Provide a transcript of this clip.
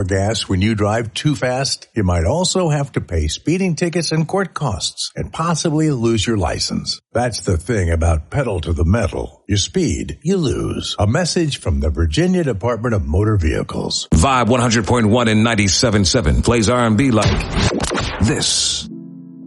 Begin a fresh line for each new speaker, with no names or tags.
gas when you drive too fast? You might also have to pay speeding tickets and court costs and possibly lose your license. That's the thing about pedal to the metal. You speed, you lose. A message from the Virginia Department of Motor Vehicles.
Vibe 100.1 and 97.7 plays R&B like this.